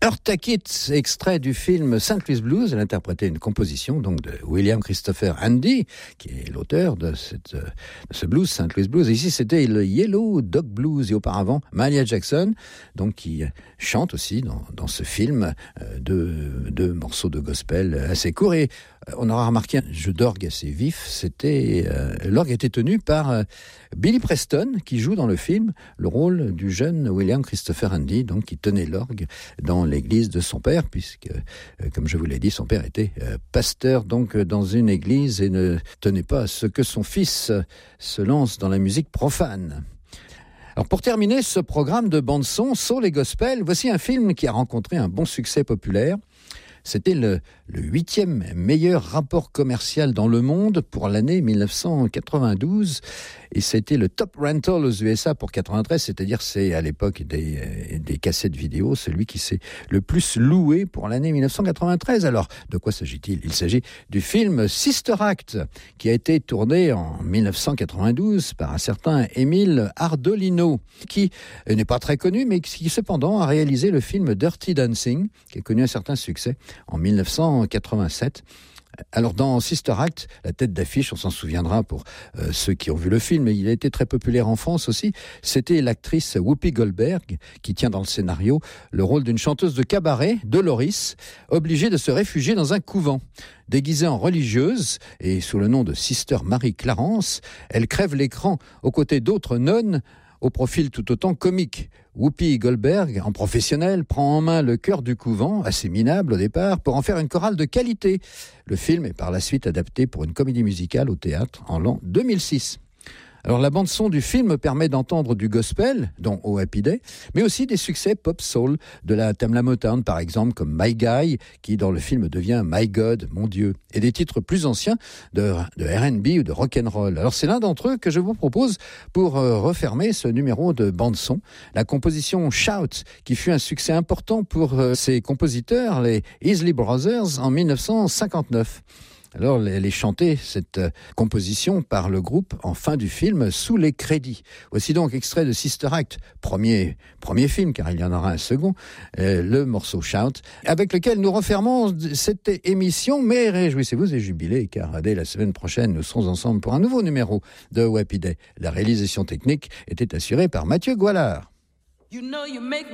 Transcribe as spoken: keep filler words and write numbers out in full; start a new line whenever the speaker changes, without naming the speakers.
Eartha Kitt, extrait du film Saint Louis Blues. Elle interprétait une composition donc de William Christopher Handy, qui est l'auteur de, cette, de ce blues, Saint Louis Blues. Et ici, c'était le Yellow Dog Blues. Et auparavant, Mahalia Jackson, donc qui chante aussi dans, dans ce film euh, deux, deux morceaux de gospel assez courts. Et euh, on aura remarqué un jeu d'orgue assez vif. C'était euh, l'orgue était tenu par euh, Billy Preston, qui joue dans le film le rôle du jeune William Christopher Handy, donc qui tenait l'orgue dans l'église de son père, puisque, euh, comme je vous l'ai dit, son père était euh, pasteur donc euh, dans une église et ne tenait pas à ce que son fils euh, se lance dans la musique profane. Alors pour terminer ce programme de bande-son soul et gospel, voici un film qui a rencontré un bon succès populaire. C'était le, le huitième meilleur rapport commercial dans le monde pour l'année dix-neuf cent quatre-vingt-douze. Et c'était le top rental aux U S A pour quatre-vingt-treize, c'est-à-dire c'est à l'époque des, des cassettes vidéo, celui qui s'est le plus loué pour l'année dix-neuf cent quatre-vingt-treize. Alors, de quoi s'agit-il ? Il s'agit du film Sister Act, qui a été tourné en dix-neuf cent quatre-vingt-douze par un certain Émile Ardolino, qui n'est pas très connu, mais qui cependant a réalisé le film Dirty Dancing, qui a connu un certain succès en dix-neuf cent quatre-vingt-sept. Alors dans Sister Act, la tête d'affiche, on s'en souviendra pour euh, ceux qui ont vu le film, et il a été très populaire en France aussi, c'était l'actrice Whoopi Goldberg, qui tient dans le scénario le rôle d'une chanteuse de cabaret, Doloris, obligée de se réfugier dans un couvent. Déguisée en religieuse, et sous le nom de Sister Marie Clarence, elle crève l'écran aux côtés d'autres nonnes, au profil tout autant comique. Whoopi Goldberg, en professionnelle, prend en main le chœur du couvent, assez minable au départ, pour en faire une chorale de qualité. Le film est par la suite adapté pour une comédie musicale au théâtre en l'an deux mille six. Alors la bande-son du film permet d'entendre du gospel, dont Oh Happy Day, mais aussi des succès pop-soul de la Tamla Motown, par exemple, comme My Guy, qui dans le film devient My God, mon Dieu, et des titres plus anciens de, de R and B ou de rock'n'roll. Alors c'est l'un d'entre eux que je vous propose pour euh, refermer ce numéro de bande-son. La composition Shout, qui fut un succès important pour euh, ses compositeurs, les Isley Brothers, en dix-neuf cent cinquante-neuf. Alors, elle est chantée, cette euh, composition, par le groupe en fin du film, sous les crédits. Voici donc extrait de Sister Act, premier, premier film, car il y en aura un second, euh, le morceau Shout, avec lequel nous refermons cette émission, mais réjouissez-vous et jubilez, car dès la semaine prochaine, nous serons ensemble pour un nouveau numéro de Oh Happy Day. La réalisation technique était assurée par Mathieu Goualard. You know you make me